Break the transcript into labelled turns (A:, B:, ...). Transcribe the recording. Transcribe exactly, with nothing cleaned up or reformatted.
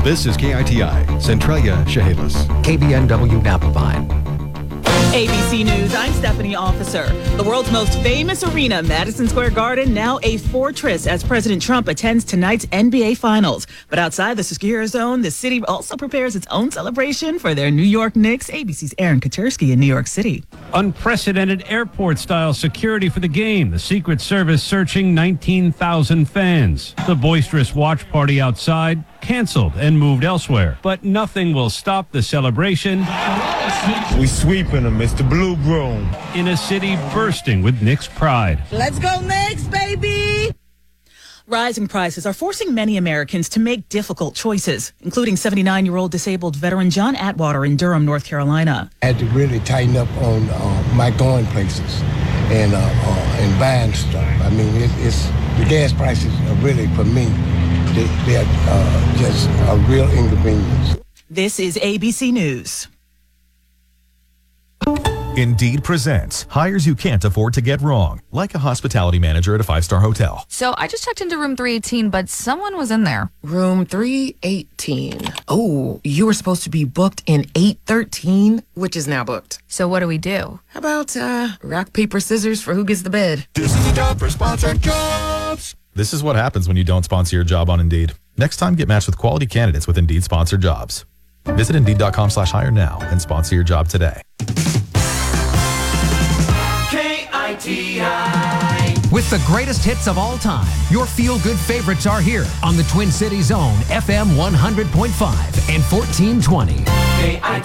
A: This is K I T I, Centralia, Chehalis.
B: K B N W Napa Vine.
C: A B C News, I'm Stephanie Officer. The world's most famous arena, Madison Square Garden, now a fortress as President Trump attends tonight's N B A Finals. But outside the Secure Zone, the city also prepares its own celebration for their New York Knicks. A B C's Aaron Katursky in New York City.
D: Unprecedented airport-style security for the game. The Secret Service searching nineteen thousand fans. The boisterous watch party outside canceled and moved elsewhere. But nothing will stop the celebration.
E: We sweeping them. It's the Blue Broom.
D: In a city bursting with Knicks pride.
C: Let's go Knicks, baby! Rising prices are forcing many Americans to make difficult choices, including seventy-nine-year-old disabled veteran John Atwater in Durham, North Carolina.
F: I had to really tighten up on uh, my going places and uh, uh, and buying stuff. I mean, it, it's the gas prices are really, for me, they, they're uh, just a real inconvenience.
C: This is A B C News.
G: Indeed presents hires you can't afford to get wrong, like a hospitality manager at a five-star hotel.
H: So I just checked into room three eighteen, but someone was in there.
I: Room three eighteen. Oh, you were supposed to be booked in eight thirteen, which is now booked.
H: So what do we do?
I: How about uh, rock, paper, scissors for who gets the bed?
G: This is the job for sponsored jobs. This is what happens when you don't sponsor your job on Indeed. Next time, get matched with quality candidates with Indeed sponsored jobs. Visit Indeed.com slash hire now and sponsor your job today.
J: K I T I.
B: With the greatest hits of all time, your feel-good favorites are here on the Twin Cities Zone, F M one hundred point five and fourteen twenty.
J: K I T I.